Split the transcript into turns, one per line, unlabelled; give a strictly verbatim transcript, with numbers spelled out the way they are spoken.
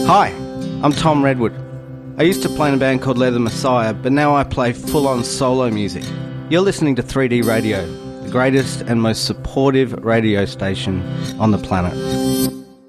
Hi, I'm Tom Redwood. I used to play in a band called Leather Messiah, but now I play full-on solo music. You're listening to three D Radio, the greatest and most supportive radio station on the planet.